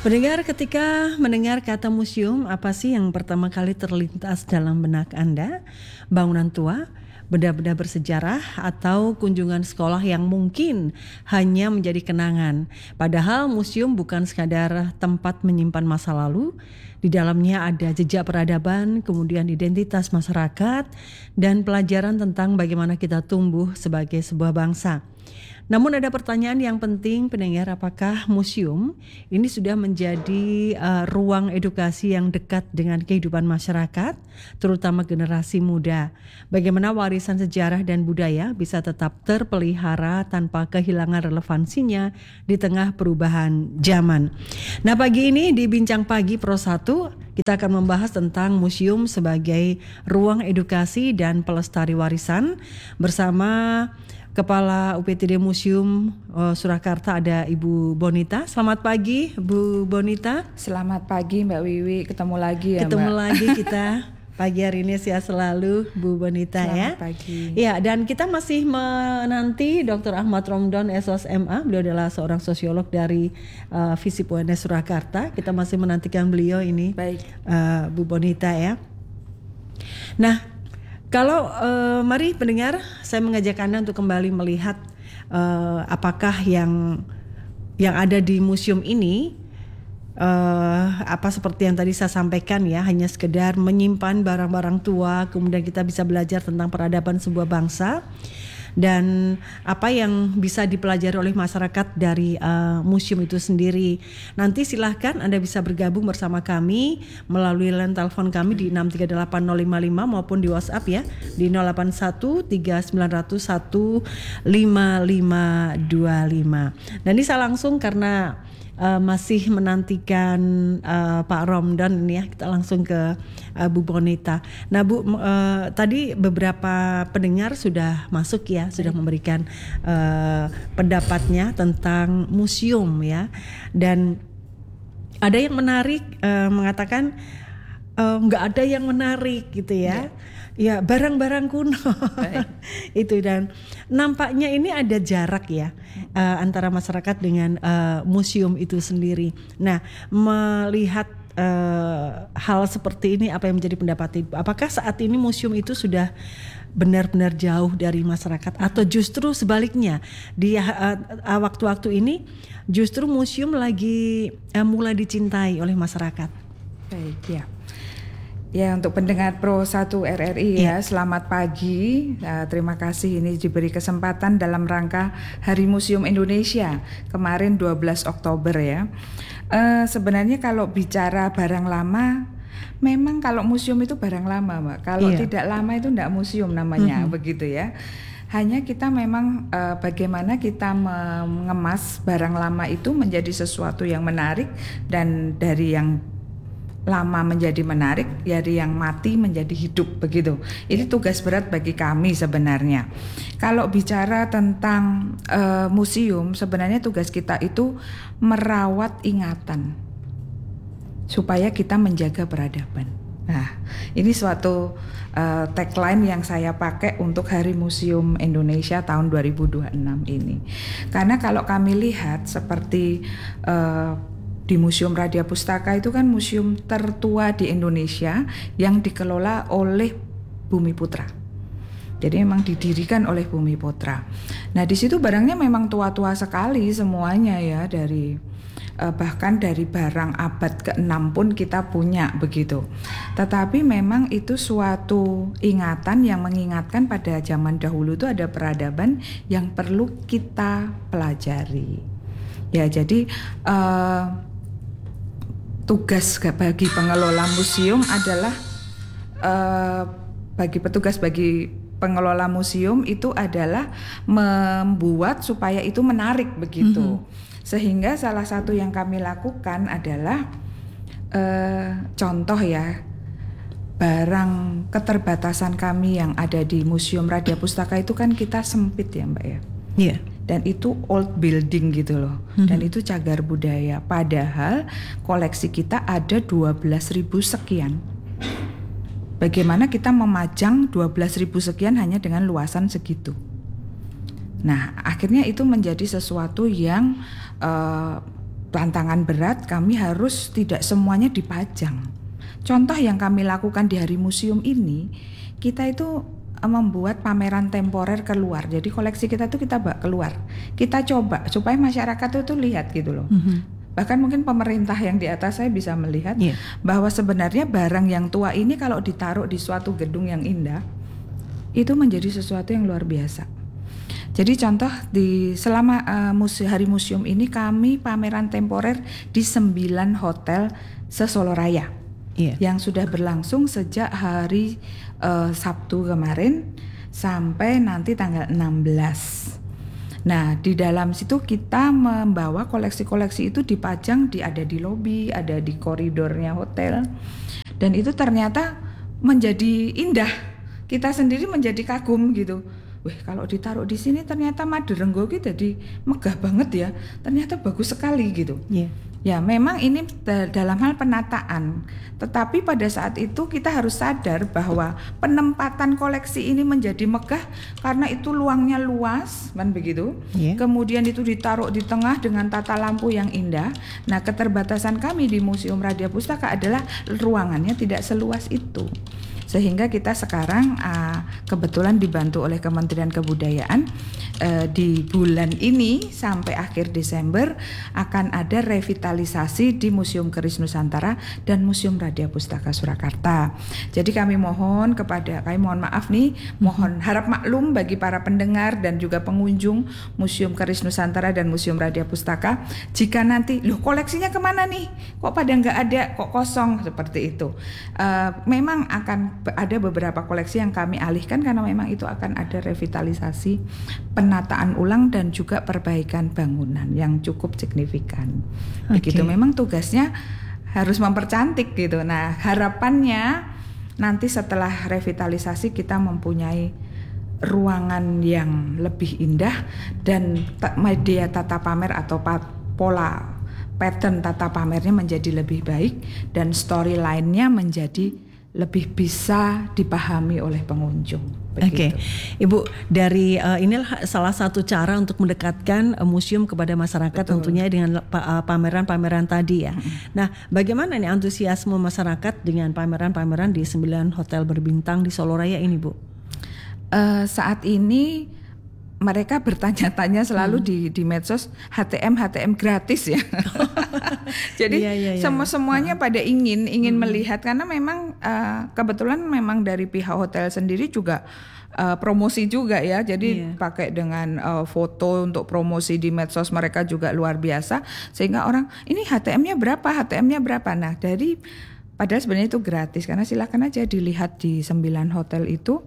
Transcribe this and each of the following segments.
Pendengar, ketika mendengar kata museum, apa sih yang pertama kali terlintas dalam benak Anda? Bangunan tua, benda-benda bersejarah, atau kunjungan sekolah yang mungkin hanya menjadi kenangan? Padahal museum bukan sekadar tempat menyimpan masa lalu. Di dalamnya ada jejak peradaban, kemudian identitas masyarakat, dan pelajaran tentang bagaimana kita tumbuh sebagai sebuah bangsa. Namun ada pertanyaan yang penting, pendengar, apakah museum ini sudah menjadi ruang edukasi yang dekat dengan kehidupan masyarakat, terutama generasi muda? Bagaimana warisan sejarah dan budaya bisa tetap terpelihara tanpa kehilangan relevansinya di tengah perubahan zaman? Nah, pagi ini di Bincang Pagi Pro 1 kita akan membahas tentang museum sebagai ruang edukasi dan pelestari warisan bersama Kepala UPTD Museum Surakarta, ada Ibu Bonita. Selamat pagi, Bu Bonita. Selamat pagi, Mbak Wiwi. Ketemu lagi ya, Ketemu Mbak. lagi kita pagi hari ini, sehat selalu Bu Bonita. Selamat ya. pagi. Ya, dan kita masih menanti Dr. Ahmad Romdon, SOS MA. Beliau adalah seorang sosiolog dari Visip UNS Surakarta. Kita masih menantikan beliau ini. Baik. Bu Bonita ya. Nah, kalau mari pendengar, saya mengajak Anda untuk kembali melihat apakah yang ada di museum ini apa seperti yang tadi saya sampaikan ya, hanya sekedar menyimpan barang-barang tua, kemudian kita bisa belajar tentang peradaban sebuah bangsa. Dan apa yang bisa dipelajari oleh masyarakat dari museum itu sendiri. Nanti silahkan Anda bisa bergabung bersama kami melalui line telepon kami di 6380555 maupun di WhatsApp ya di 081 3901 5525. Dan ini saya langsung karena masih menantikan Pak Romdon ini ya, kita langsung ke Bu Bonita. Nah Bu, tadi beberapa pendengar sudah masuk ya, sudah memberikan pendapatnya tentang museum ya, dan ada yang menarik mengatakan nggak ada yang menarik gitu ya. Ya, barang-barang kuno itu, dan nampaknya ini ada jarak ya antara masyarakat dengan museum itu sendiri. Nah, melihat hal seperti ini, apa yang menjadi pendapat Ibu? Apakah saat ini museum itu sudah benar-benar jauh dari masyarakat, atau justru sebaliknya di waktu-waktu ini justru museum lagi mulai dicintai oleh masyarakat? Baik ya. Ya, untuk pendengar Pro 1 RRI ya, selamat pagi. Terima kasih ini diberi kesempatan dalam rangka Hari Museum Indonesia kemarin 12 Oktober ya. Sebenarnya kalau bicara barang lama, memang kalau museum itu barang lama, Mbak. Kalau tidak lama itu enggak museum namanya, begitu ya. Hanya kita memang bagaimana kita mengemas barang lama itu menjadi sesuatu yang menarik, dan dari yang lama menjadi menarik, dari yang mati menjadi hidup, begitu. Itu tugas berat bagi kami sebenarnya. Kalau bicara tentang museum, sebenarnya tugas kita itu merawat ingatan supaya kita menjaga peradaban. Nah, ini suatu tagline yang saya pakai untuk Hari Museum Indonesia tahun 2026 ini. Karena kalau kami lihat seperti di Museum Radia Pustaka itu kan museum tertua di Indonesia yang dikelola oleh Bumi Putra. Jadi memang didirikan oleh Bumi Putra. Nah, di situ barangnya memang tua-tua sekali semuanya ya, dari bahkan dari barang abad ke-6 pun kita punya, begitu. Tetapi memang itu suatu ingatan yang mengingatkan pada zaman dahulu itu ada peradaban yang perlu kita pelajari. Ya, jadi tugas bagi pengelola museum adalah bagi pengelola museum itu adalah membuat supaya itu menarik, begitu. Sehingga salah satu yang kami lakukan adalah contoh ya, barang keterbatasan kami yang ada di Museum Radia Pustaka itu kan kita sempit ya, Mbak ya. Iya. Dan itu old building gitu loh. Dan itu cagar budaya. Padahal koleksi kita ada 12.000 sekian. Bagaimana kita memajang 12.000 sekian hanya dengan luasan segitu? Nah, akhirnya itu menjadi sesuatu yang tantangan berat, kami harus tidak semuanya dipajang. Contoh yang kami lakukan di Hari Museum ini, kita itu membuat pameran temporer keluar. Jadi koleksi kita tuh kita bawa keluar. Kita coba supaya masyarakat itu lihat gitu loh. Bahkan mungkin pemerintah yang di atas saya bisa melihat bahwa sebenarnya barang yang tua ini kalau ditaruh di suatu gedung yang indah, itu menjadi sesuatu yang luar biasa. Jadi contoh selama Hari Museum ini kami pameran temporer di 9 hotel se-Solo Raya yang sudah berlangsung sejak hari Sabtu kemarin sampai nanti tanggal 16. Nah, di dalam situ kita membawa koleksi-koleksi itu dipajang ada di lobi, ada di koridornya hotel. Dan itu ternyata menjadi indah. Kita sendiri menjadi kagum gitu. Wih, kalau ditaruh di sini ternyata Maderenggo gitu jadi megah banget ya. Ternyata bagus sekali gitu. Ya, memang ini dalam hal penataan. Tetapi pada saat itu kita harus sadar bahwa penempatan koleksi ini menjadi megah karena itu luangnya luas, kan begitu. Kemudian itu ditaruh di tengah dengan tata lampu yang indah. Nah, keterbatasan kami di Museum Radia Pustaka adalah ruangannya tidak seluas itu. Sehingga kita sekarang kebetulan dibantu oleh Kementerian Kebudayaan di bulan ini sampai akhir Desember akan ada revitalisasi di Museum Keris Nusantara dan Museum Radia Pustaka Surakarta. Jadi kami mohon maaf nih, mohon harap maklum bagi para pendengar dan juga pengunjung Museum Keris Nusantara dan Museum Radia Pustaka jika nanti koleksinya kemana nih? Kok pada nggak ada, kok kosong seperti itu. Memang akan ada beberapa koleksi yang kami alihkan karena memang itu akan ada revitalisasi, penataan ulang dan juga perbaikan bangunan yang cukup signifikan. Begitu, memang tugasnya harus mempercantik gitu. Nah, harapannya nanti setelah revitalisasi kita mempunyai ruangan yang lebih indah dan media tata pamer atau pola pattern tata pamernya menjadi lebih baik dan storyline-nya menjadi lebih bisa dipahami oleh pengunjung. Oke, Ibu, dari inilah salah satu cara untuk mendekatkan museum kepada masyarakat. Betul. Tentunya dengan pameran-pameran tadi ya. Nah, bagaimana nih antusiasme masyarakat dengan pameran-pameran di 9 hotel berbintang di Solo Raya ini, Bu? Saat ini mereka bertanya-tanya selalu di medsos HTM gratis ya. Jadi semuanya pada ingin melihat karena memang kebetulan memang dari pihak hotel sendiri juga promosi juga ya. Jadi pakai dengan foto untuk promosi di medsos mereka juga luar biasa sehingga orang ini HTM-nya berapa? Nah, padahal sebenarnya itu gratis karena silakan aja dilihat di 9 hotel itu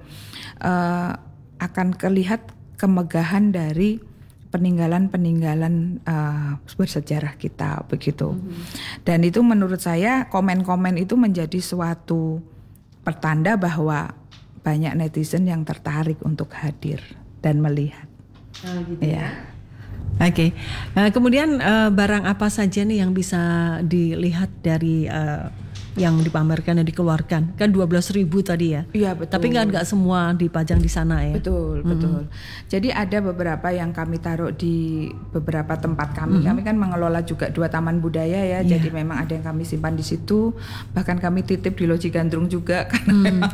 akan kelihatan kemegahan dari peninggalan bersejarah kita begitu. Dan itu menurut saya komen-komen itu menjadi suatu pertanda bahwa banyak netizen yang tertarik untuk hadir dan melihat. Gitu ya. Oke. Kemudian barang apa saja nih yang bisa dilihat dari yang dipamerkan dan dikeluarkan? Kan 12.000 tadi ya. Iya, betul. Tapi nggak semua dipajang di sana ya. Betul. Jadi ada beberapa yang kami taruh di beberapa tempat kami. Kami kan mengelola juga 2 taman budaya ya. Jadi memang ada yang kami simpan di situ. Bahkan kami titip di Loji Gandrung juga karena memang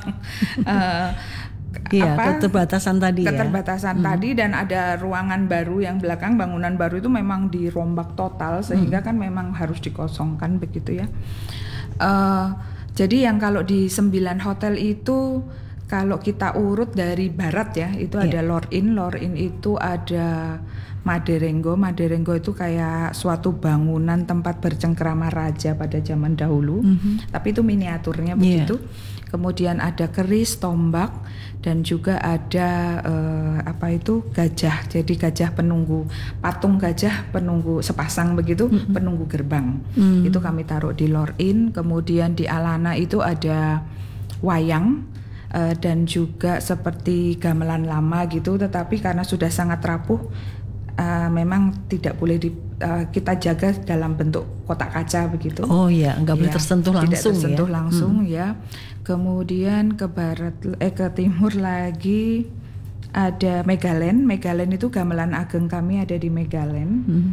keterbatasan tadi tadi dan ada ruangan baru yang belakang bangunan baru itu memang dirombak total sehingga kan memang harus dikosongkan begitu ya. Jadi yang kalau di 9 hotel itu kalau kita urut dari barat ya itu ada Lor In itu ada Maderenggo itu kayak suatu bangunan tempat bercengkrama raja pada zaman dahulu, tapi itu miniaturnya begitu. Kemudian ada keris, tombak, dan juga ada gajah. Jadi gajah penunggu, patung gajah penunggu sepasang begitu, penunggu gerbang. Itu kami taruh di Lor In. Kemudian di Alana itu ada wayang dan juga seperti gamelan lama gitu. Tetapi karena sudah sangat rapuh, memang tidak boleh kita jaga dalam bentuk kotak kaca begitu. Oh iya, nggak boleh tersentuh langsung. Tidak tersentuh langsung ya. Kemudian ke timur lagi ada Megalen itu gamelan ageng kami ada di Megalen.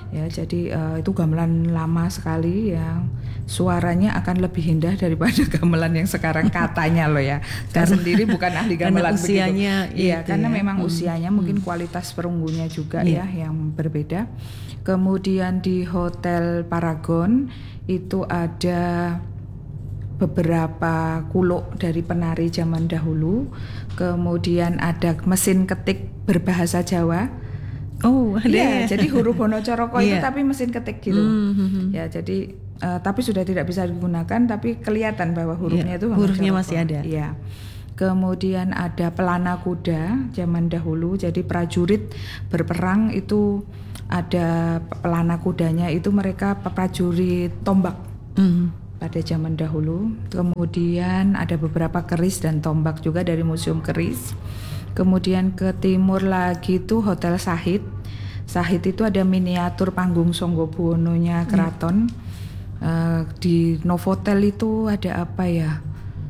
Ya, jadi itu gamelan lama sekali ya. Suaranya akan lebih indah daripada gamelan yang sekarang katanya loh ya. Saya sendiri bukan ahli gamelan karena usianya begitu. Iya, itu karena ya. memang usianya mungkin kualitas perunggunya juga ya yang berbeda. Kemudian di Hotel Paragon itu ada beberapa kuluk dari penari zaman dahulu. Kemudian ada mesin ketik berbahasa Jawa. Oh, ada Iya, ya. jadi huruf Wonocoroko itu Iya. tapi mesin ketik gitu. Ya, jadi tapi sudah tidak bisa digunakan, tapi kelihatan bahwa hurufnya Iya, itu hurufnya Wonocoroko. masih ada. Iya. Kemudian ada pelana kuda zaman dahulu. Jadi prajurit berperang itu ada pelana kudanya, itu mereka prajurit tombak pada zaman dahulu. Kemudian ada beberapa keris dan tombak juga dari Museum Keris. Kemudian ke timur lagi itu Hotel Sahid. Sahid itu ada miniatur panggung Songgobuwono-nya keraton. Di Novotel itu ada apa ya?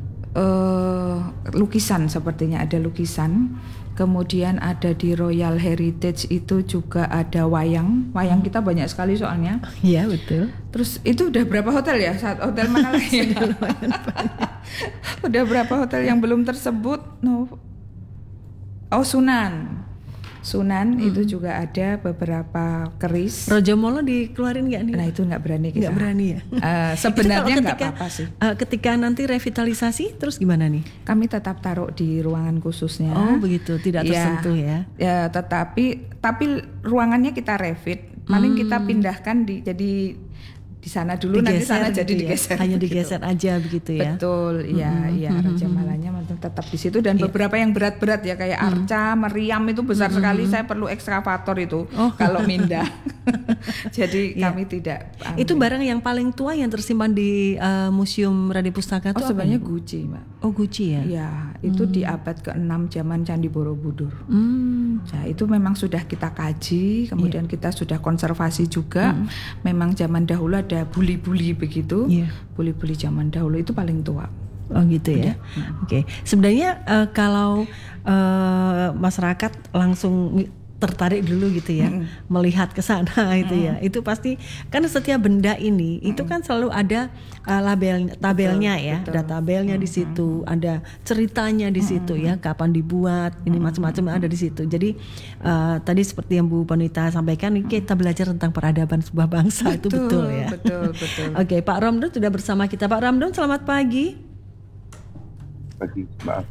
Lukisan, sepertinya ada lukisan. Kemudian ada di Royal Heritage itu juga ada wayang. Wayang kita banyak sekali soalnya. Iya, betul. Terus itu udah berapa hotel ya? Hotel mana lagi? Udah berapa hotel yang belum tersebut? Sunan itu juga ada beberapa keris. Rojomolo dikeluarin nggak nih? Nah itu nggak berani kita. Nggak berani ya. Sebenarnya nggak apa-apa sih. Ketika nanti revitalisasi terus gimana nih? Kami tetap taruh di ruangan khususnya. Oh begitu, tidak tersentuh ya? Ya, tapi ruangannya kita revit. Paling kita pindahkan jadi di sana dulu, nanti sana jadi gitu digeser. Ya? Hanya digeser aja begitu ya. Betul, iya, Raja Malanya tetap di situ, dan beberapa yang berat-berat ya kayak arca, meriam itu besar sekali, saya perlu ekskavator itu kalau mindah. Jadi kami tidak ambil. Itu barang yang paling tua yang tersimpan di Museum Raden Pustaka itu sebenarnya guci, Mbak. Oh, guci ya? Iya, itu di abad ke-6 zaman Candi Borobudur. Nah, itu memang sudah kita kaji, kemudian kita sudah konservasi juga. Memang zaman dahulu ada buli-buli begitu. Buli-buli zaman dahulu itu paling tua. Oh gitu ya. Oke. Sebenarnya kalau masyarakat langsung tertarik dulu gitu ya, melihat ke sana itu ya. Itu pasti kan setiap benda ini itu kan selalu ada tabelnya ya. Ada tabelnya di situ, ada ceritanya di situ ya, kapan dibuat, ini macam-macam ada di situ. Jadi tadi seperti yang Bu Bonita sampaikan, kita belajar tentang peradaban sebuah bangsa. Itu betul ya. Betul. Oke, Pak Romdon sudah bersama kita. Pak Romdon, selamat pagi. Pagi, maaf.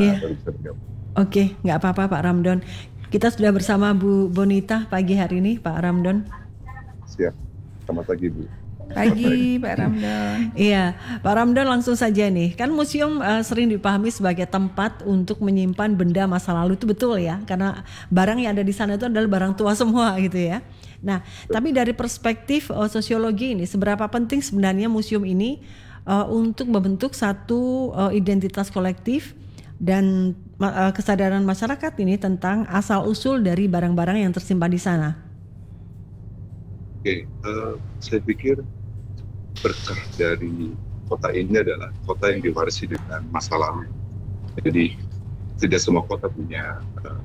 Oke, nggak apa-apa Pak Ramdon. Kita sudah bersama Bu Bonita pagi hari ini, Pak Ramdon. Siap. Selamat pagi, Bu. Pagi, Pak Ramdon. Iya, Pak Ramdon langsung saja nih. Kan museum sering dipahami sebagai tempat untuk menyimpan benda masa lalu, itu betul ya? Karena barang yang ada di sana itu adalah barang tua semua gitu ya. Nah, tapi dari perspektif sosiologi ini, seberapa penting sebenarnya museum ini untuk membentuk satu identitas kolektif dan kesadaran masyarakat ini tentang asal-usul dari barang-barang yang tersimpan di sana? Oke, saya pikir berkah dari kota ini adalah kota yang diwarisi dengan masa lalu. Jadi tidak semua kota punya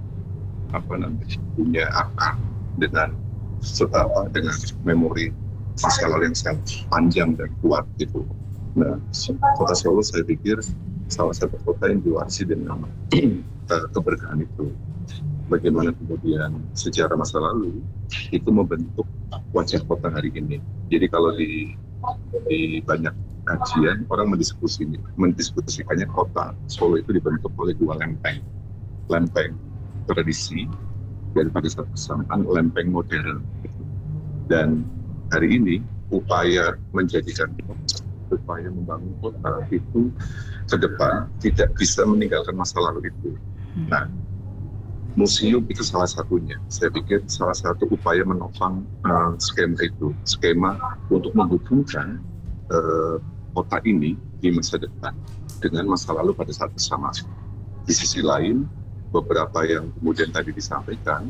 punya akar dengan memori masa lalu yang sangat panjang dan kuat gitu. Nah, kota Solo saya pikir salah satu kota yang diwarisi dengan keberkahan itu. Bagaimana kemudian sejarah masa lalu itu membentuk wajah kota hari ini. Jadi kalau di banyak kajian orang mendiskusikannya kota Solo itu dibentuk oleh dua lempeng tradisi dan pada saat bersamaan lempeng modern. Dan hari ini upaya membangun kota itu ke depan tidak bisa meninggalkan masa lalu itu. Nah, museum itu salah satunya. Saya pikir salah satu upaya menopang skema untuk menghubungkan kota ini di masa depan dengan masa lalu pada saat bersamaan. Di sisi lain, beberapa yang kemudian tadi disampaikan,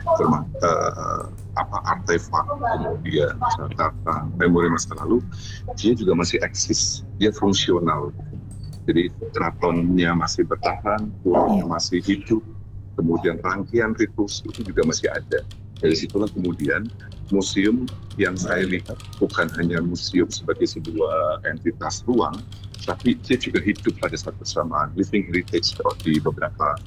artefak, kemudian catatan, memori masa lalu, dia juga masih eksis, dia fungsional. Jadi keratonnya masih bertahan, puranya masih hidup, kemudian rangkaian ritus itu juga masih ada. Dari situlah kemudian museum yang saya lihat bukan hanya museum sebagai sebuah entitas ruang, tapi dia juga hidup pada saat bersamaan, living heritage di beberapa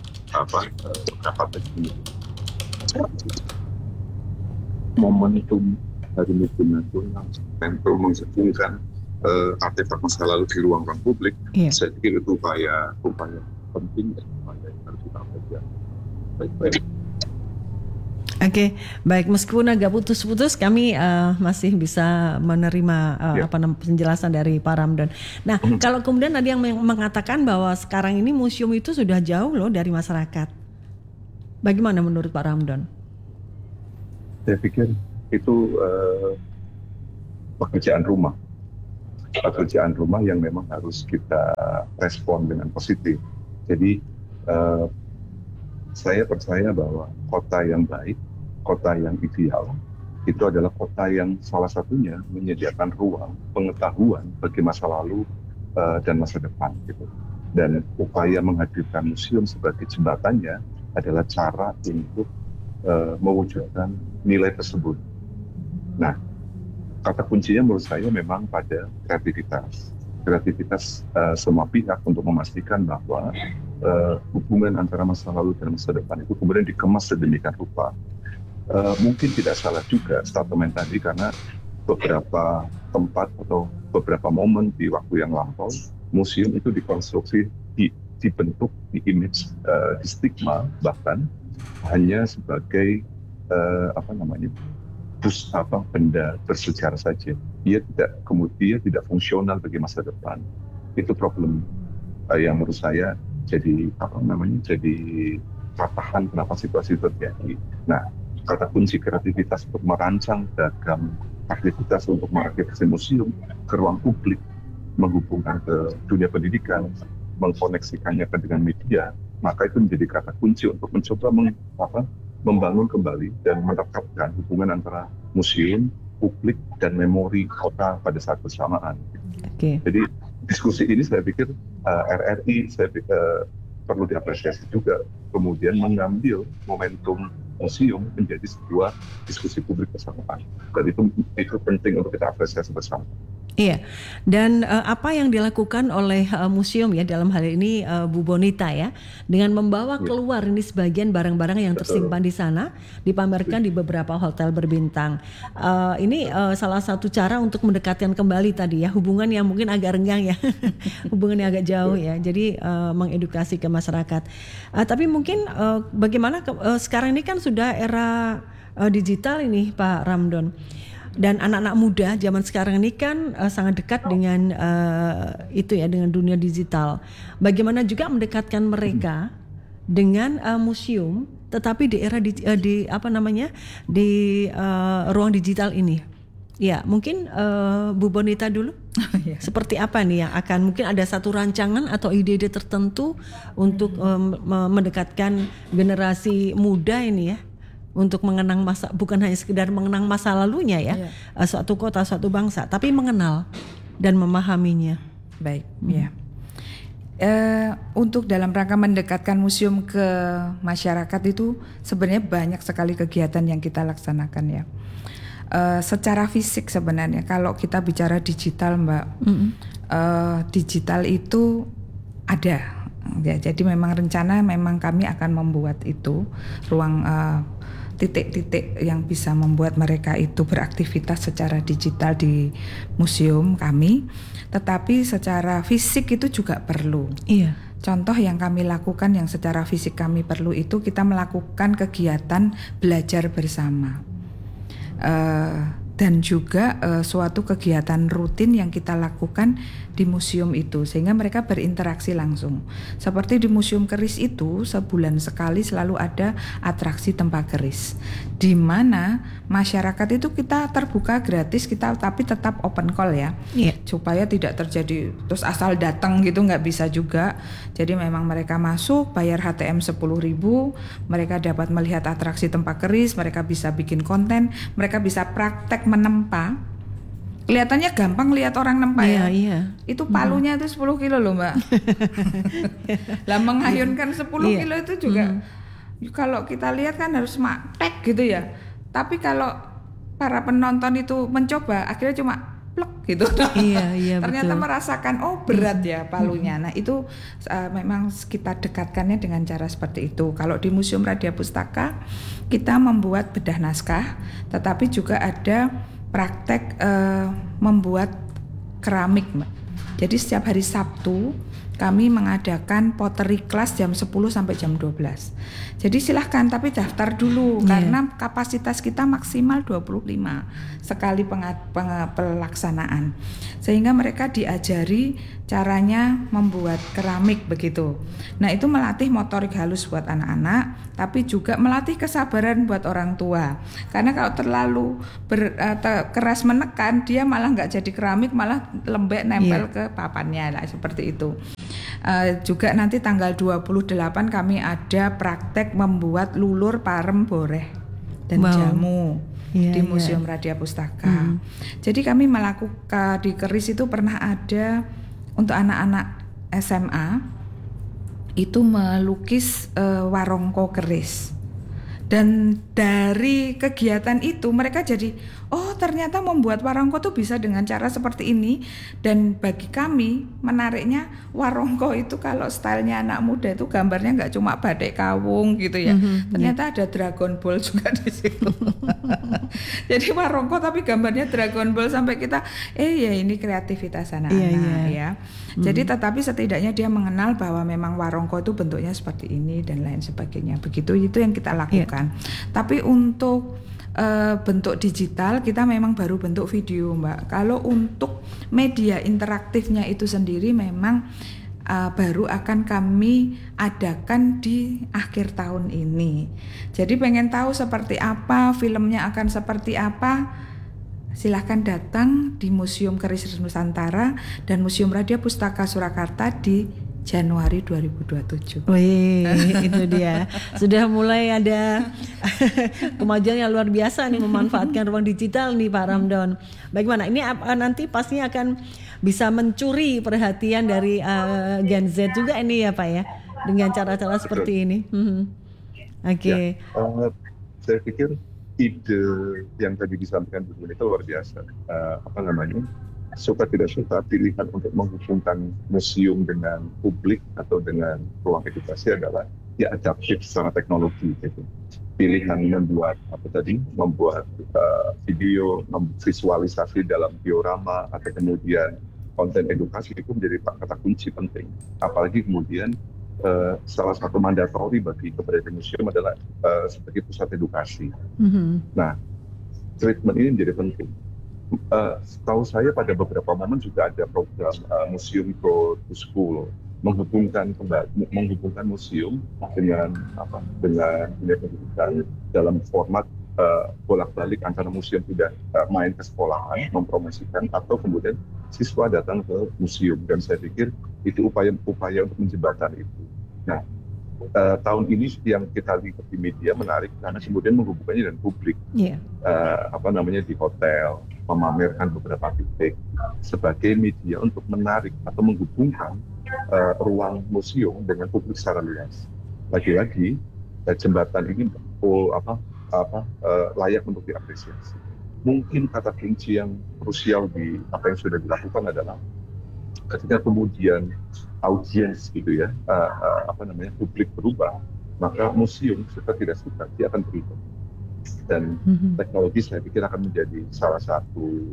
momentum Hari Museum Nasional untuk menghubungkan artefak masa lalu di ruang-ruang publik. Saya pikir itu upaya penting dan upaya yang harus kita pelajari. Baik. Oke, baik. Meskipun agak putus-putus, kami masih bisa menerima penjelasan dari Pak Ramdan. Nah, kalau kemudian ada yang mengatakan bahwa sekarang ini museum itu sudah jauh loh dari masyarakat. Bagaimana menurut Pak Ramdan? Saya pikir itu pekerjaan rumah yang memang harus kita respon dengan positif. Jadi saya percaya bahwa kota yang baik, kota yang ideal, itu adalah kota yang salah satunya menyediakan ruang pengetahuan bagi masa lalu dan masa depan. Gitu. Dan upaya menghadirkan museum sebagai jembatannya adalah cara untuk mewujudkan nilai tersebut. Nah, kata kuncinya menurut saya memang pada kreativitas semua pihak untuk memastikan bahwa hubungan antara masa lalu dan masa depan itu kemudian dikemas sedemikian rupa. Mungkin tidak salah juga statement tadi, karena beberapa tempat atau beberapa momen di waktu yang lampau, museum itu dikonstruksi, dibentuk, di-image, di stigma bahkan hanya sebagai benda bersejarah saja. Dia tidak fungsional bagi masa depan. Itu problem yang menurut saya jadi patahan kenapa situasi terjadi. Nah, kata kunci kreativitas untuk merancang beragam aktivitas untuk mengaktifasi museum ke ruang publik, menghubungkan ke dunia pendidikan, mengkoneksikannya dengan media, maka itu menjadi kata kunci untuk mencoba membangun kembali dan merekatkan hubungan antara museum, publik, dan memori kota pada saat bersamaan. Okay. Jadi diskusi ini saya pikir RRI perlu diapresiasi juga, kemudian mengambil momentum museum menjadi sebuah diskusi publik bersamaan. Dan itu penting untuk kita apresiasi bersama. Iya, dan apa yang dilakukan oleh museum ya dalam hal ini Bu Bonita ya, dengan membawa keluar ini sebagian barang-barang yang tersimpan di sana, dipamerkan di beberapa hotel berbintang. Ini salah satu cara untuk mendekatkan kembali tadi ya, hubungan yang mungkin agak renggang ya, hubungan yang agak jauh ya, jadi mengedukasi ke masyarakat. Tapi mungkin bagaimana sekarang ini kan sudah era digital ini Pak Ramdan. Dan anak-anak muda zaman sekarang ini kan sangat dekat dengan dengan dunia digital. Bagaimana juga mendekatkan mereka dengan museum, tetapi di era di ruang digital ini. Ya, mungkin Bu Bonita dulu. Seperti apa nih yang akan mungkin ada satu rancangan atau ide-ide tertentu untuk mendekatkan generasi muda ini ya, untuk mengenang bukan hanya sekedar mengenang masa lalunya ya, suatu kota, suatu bangsa, tapi mengenal dan memahaminya. Baik, ya. Untuk dalam rangka mendekatkan museum ke masyarakat itu sebenarnya banyak sekali kegiatan yang kita laksanakan ya. Secara fisik sebenarnya kalau kita bicara digital Mbak, digital itu ada. Ya, jadi memang kami akan membuat itu ruang titik-titik yang bisa membuat mereka itu beraktivitas secara digital di museum kami, tetapi secara fisik itu juga perlu. Iya. Contoh yang kami lakukan yang secara fisik kami perlu itu kita melakukan kegiatan belajar bersama. Dan juga suatu kegiatan rutin yang kita lakukan di museum itu sehingga mereka berinteraksi langsung. Seperti di Museum Keris itu sebulan sekali selalu ada atraksi Tempa Keris, di mana masyarakat itu kita terbuka gratis, tapi tetap open call ya, supaya tidak terjadi terus asal datang gitu, nggak bisa juga. Jadi memang mereka masuk bayar HTM 10.000, mereka dapat melihat atraksi Tempa Keris, mereka bisa bikin konten, mereka bisa praktek menempa. Kelihatannya gampang lihat orang nempa ya. Iya. Itu palunya itu 10 kilo loh Mbak. Lah menghayunkan 10 kilo itu juga kalau kita lihat kan harus maktek gitu ya. Tapi kalau para penonton itu mencoba, akhirnya cuma plek gitu. Iya, Ternyata betul. merasakan berat ya palunya. Nah itu memang kita dekatkannya dengan cara seperti itu. Kalau di Museum Radia Pustaka kita membuat bedah naskah, tetapi juga ada praktek membuat keramik, Mbak. Jadi setiap hari Sabtu kami mengadakan pottery class jam 10 sampai jam 12. Jadi silahkan tapi daftar dulu karena kapasitas kita maksimal 25 sekali pelaksanaan. Sehingga mereka diajari caranya membuat keramik begitu. Nah, itu melatih motorik halus buat anak-anak, tapi juga melatih kesabaran buat orang tua. Karena kalau terlalu keras menekan, dia malah nggak jadi keramik, malah lembek nempel ke papannya lah, seperti itu. Juga nanti tanggal 28 kami ada praktek membuat lulur parem boreh dan jamu di Museum Radia Pustaka. Jadi kami melakukan di Keris itu pernah ada untuk anak-anak SMA itu melukis warongko keris. Dan dari kegiatan itu mereka jadi, oh ternyata membuat warongko tuh bisa dengan cara seperti ini. Dan bagi kami menariknya warongko itu kalau stylenya anak muda itu gambarnya nggak cuma badai kawung gitu ya. Ternyata ada Dragon Ball juga di situ. Jadi warongko tapi gambarnya Dragon Ball sampai kita, ya ini kreativitas anak-anak ya. Jadi tetapi setidaknya dia mengenal bahwa memang warongko itu bentuknya seperti ini dan lain sebagainya. Begitu itu yang kita lakukan. Tapi untuk bentuk digital kita memang baru bentuk video, Mbak. Kalau untuk media interaktifnya itu sendiri memang baru akan kami adakan di akhir tahun ini. Jadi pengen tahu seperti apa, filmnya akan seperti apa, silahkan datang di Museum Keris Nusantara dan Museum Radia Pustaka Surakarta di Januari 2027. Wih, itu dia. Sudah mulai ada kemajuan yang luar biasa nih memanfaatkan ruang digital nih Pak Ramdan. Bagaimana? Ini nanti pasti akan bisa mencuri perhatian dari Gen Z juga ini ya Pak ya, dengan cara-cara seperti ini. Oke. Saya pikir ide yang tadi disampaikan Bu Monika luar biasa. Suka tidak suka pilihan untuk menghubungkan museum dengan publik atau dengan ruang edukasi adalah ya adaptif secara teknologi gitu. Pilihan membuat video, visualisasi dalam diorama atau kemudian konten edukasi itu menjadi kata kunci penting. Apalagi kemudian salah satu mandatori bagi keberadaan museum adalah sebagai pusat edukasi. Nah, treatment ini menjadi penting. Setahu saya pada beberapa momen juga ada program Museum Go to School menghubungkan museum dengan dunia pendidikan dalam format bolak-balik antara museum tidak main ke sekolahan mempromosikan atau kemudian siswa datang ke museum, dan saya pikir itu upaya untuk menjembatani itu. Nah, tahun ini yang kita lihat di media menarik karena kemudian menghubungkannya dengan publik, di hotel, memamerkan beberapa titik sebagai media untuk menarik atau menghubungkan ruang museum dengan publik secara luas. Lagi-lagi jembatan ini layak untuk diapresiasi. Mungkin kata kunci yang krusial di apa yang sudah dilakukan adalah ketika kemudian audiens gitu ya, publik berubah, maka museum suka tidak suka dia akan berubah. Dan teknologi saya pikir akan menjadi salah satu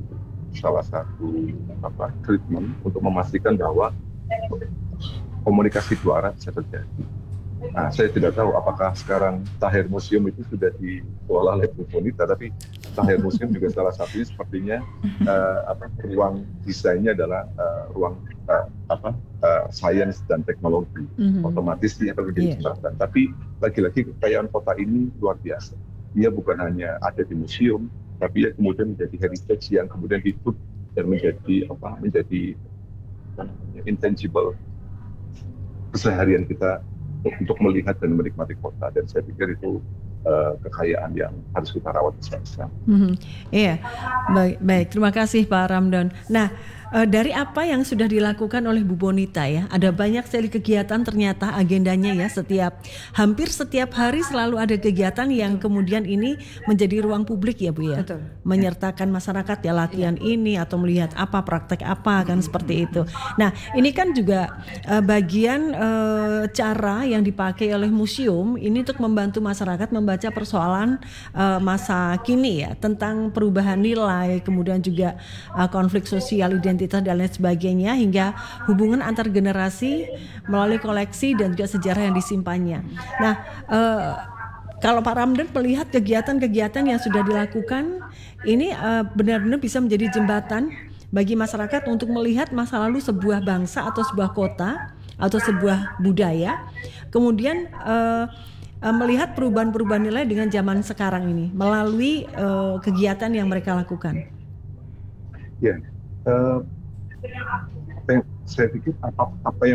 treatment untuk memastikan bahwa komunikasi dua arah bisa terjadi. Nah, saya tidak tahu apakah sekarang Tahir Museum itu sudah dikelola oleh Bu Monita, tapi Tahir Museum juga salah satunya sepertinya ruang desainnya adalah ruang sains dan teknologi. Otomatis dia akan menjadi jembatan. Tapi lagi-lagi kekayaan kota ini luar biasa. Dia bukan hanya ada di museum, tapi dia kemudian menjadi heritage yang kemudian hidup dan menjadi intangible keseharian kita untuk melihat dan menikmati kota, dan saya pikir itu kekayaan yang harus kita rawat bersama-sama. Iya, baik. Terima kasih Pak Ramdan. Nah, Dari apa yang sudah dilakukan oleh Bu Bonita ya, ada banyak sekali kegiatan ternyata agendanya ya, hampir setiap hari selalu ada kegiatan yang kemudian ini menjadi ruang publik ya Bu ya. Betul. Menyertakan masyarakat ya latihan ini atau melihat apa praktek apa kan seperti itu. Nah, ini kan juga bagian cara yang dipakai oleh museum ini untuk membantu masyarakat membaca persoalan masa kini ya, tentang perubahan nilai, kemudian juga konflik sosial, identitas dan lain sebagainya, hingga hubungan antar generasi melalui koleksi dan juga sejarah yang disimpannya. Nah, kalau Pak Ramdan melihat kegiatan-kegiatan yang sudah dilakukan ini benar-benar bisa menjadi jembatan bagi masyarakat untuk melihat masa lalu sebuah bangsa atau sebuah kota atau sebuah budaya, kemudian melihat perubahan-perubahan nilai dengan zaman sekarang ini melalui kegiatan yang mereka lakukan. Ya, saya pikir apa yang